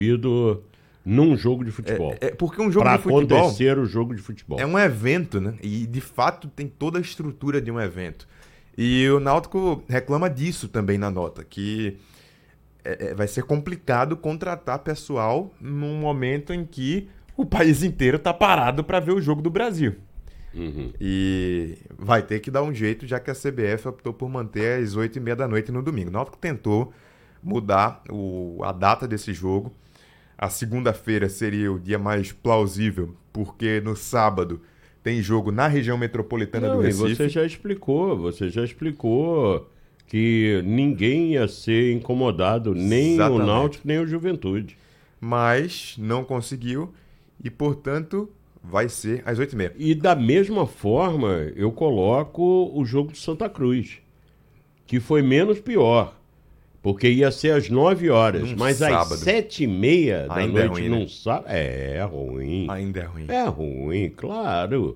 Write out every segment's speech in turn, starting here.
envolvido num jogo de futebol. Porque um jogo Para de futebol acontecer o jogo de futebol. é um evento, né? E de fato tem toda a estrutura de um evento. E o Náutico reclama disso também na nota, que vai ser complicado contratar pessoal num momento em que o país inteiro tá parado para ver o jogo do Brasil. Uhum. E vai ter que dar um jeito, já que a CBF optou por manter às 8h30 da noite no domingo. O Náutico tentou mudar a data desse jogo. A segunda-feira seria o dia mais plausível, porque no sábado tem jogo na região metropolitana do Não, e Recife. você já explicou que ninguém ia ser incomodado, nem o Exatamente. Náutico, nem o Juventude. Mas não conseguiu e, portanto, vai ser às 8h30. E da mesma forma, eu coloco o jogo de Santa Cruz, que foi menos pior, porque ia ser às 9 horas, Num mas sábado. às 7h30 da Ainda é noite ruim, não né? sabe. É ruim. Ainda é ruim. É ruim, claro.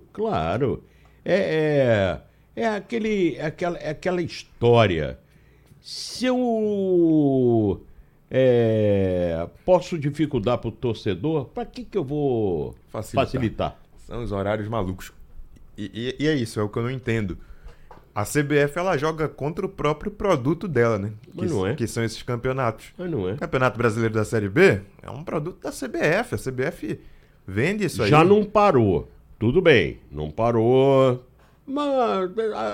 Aquela história. Se eu posso dificultar para o torcedor, para que eu vou facilitar? São os horários malucos. E é isso, é o que eu não entendo. A CBF, ela joga contra o próprio produto dela, né? Mas não é. Que são esses campeonatos. Mas não é. O Campeonato Brasileiro da Série B é um produto da CBF. A CBF vende isso aí. Já não parou. Tudo bem, não parou. Mas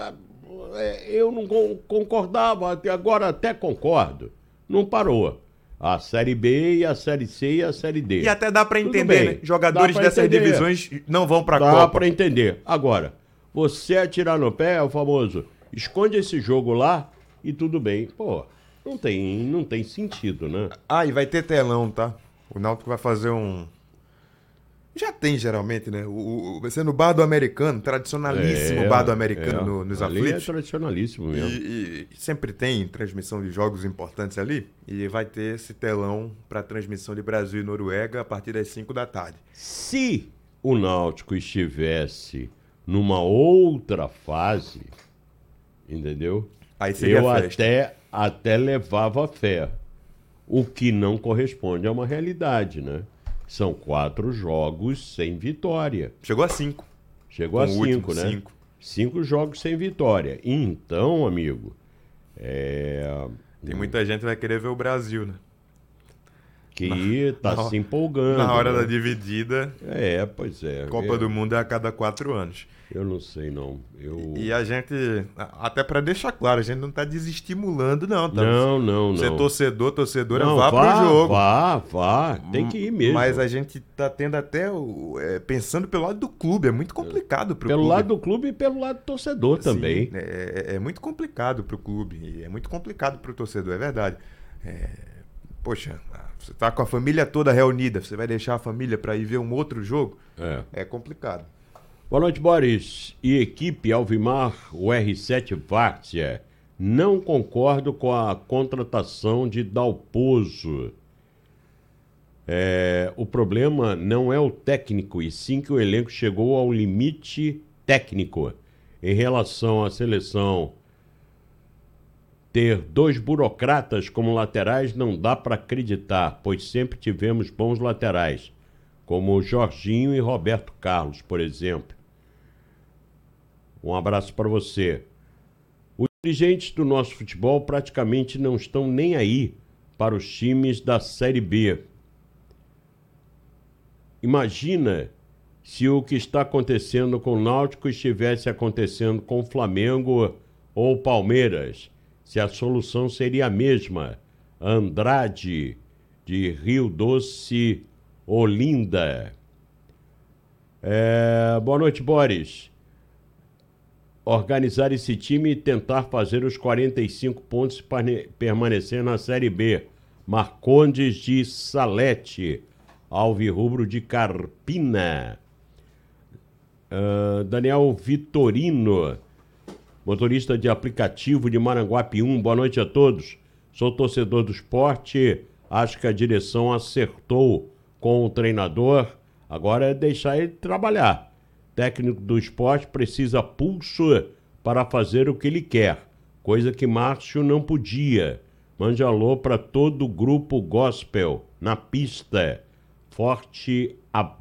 eu não concordava, agora até concordo. Não parou. A Série B e a Série C e a Série D. E até dá pra Tudo entender, bem, né? Jogadores dá pra dessas entender. divisões não vão pra Dá Copa. pra entender. Agora, você atirar no pé é o famoso, esconde esse jogo lá e tudo bem. Pô, não tem sentido, né? Ah, e vai ter telão, tá? O Náutico vai fazer um... Já tem, geralmente, né? Vai ser no Bar do Americano, tradicionalíssimo Bar do Americano nos ali Aflitos. é tradicionalíssimo mesmo. E sempre tem transmissão de jogos importantes ali. E vai ter esse telão para transmissão de Brasil e Noruega a partir das 5 da tarde. Se o Náutico estivesse numa outra fase, entendeu? Aí seria Eu festa. até levava fé. O que não corresponde a uma realidade, né? São 4 jogos sem vitória. Chegou a 5. Chegou a Com o 5, último, né? 5. 5 jogos sem vitória. Então, amigo, Tem muita gente que vai querer ver o Brasil, né? que tá se empolgando. Na hora né? da dividida, Pois é. Copa do Mundo é a cada 4 anos. Eu não sei, não. E a gente, até para deixar claro, a gente não tá desestimulando, não. Tá? Não. Você é torcedora, Não, vá pro jogo. Vá. Tem que ir mesmo. Mas a gente tá tendo até, pensando pelo lado do clube, é muito complicado pro Pelo clube. lado do clube e pelo lado do torcedor também. Sim, é muito complicado pro clube, e é muito complicado pro torcedor, é verdade. Poxa, você tá com a família toda reunida, você vai deixar a família para ir ver um outro jogo? É complicado. Boa noite, Boris. E equipe Alvimar, o R7 Várzea. Não concordo com a contratação de Dalpozo. O problema não é o técnico, e sim que o elenco chegou ao limite técnico. Em relação à seleção, ter 2 burocratas como laterais não dá para acreditar, pois sempre tivemos bons laterais, como Jorginho e Roberto Carlos, por exemplo. Um abraço para você. Os dirigentes do nosso futebol praticamente não estão nem aí para os times da Série B. Imagina se o que está acontecendo com o Náutico estivesse acontecendo com o Flamengo ou Palmeiras. Se a solução seria a mesma. Andrade, de Rio Doce, Olinda. Boa noite, Boris. Organizar esse time e tentar fazer os 45 pontos para permanecer na Série B. Marcondes de Salete, Alvirrubro de Carpina. Daniel Vitorino, motorista de aplicativo de Maranguape 1. Boa noite a todos. Sou torcedor do esporte. Acho que a direção acertou com o treinador. Agora é deixar ele trabalhar. Técnico do esporte precisa pulso para fazer o que ele quer, coisa que Márcio não podia. Mande alô para todo o grupo gospel. na pista. Forte abraço.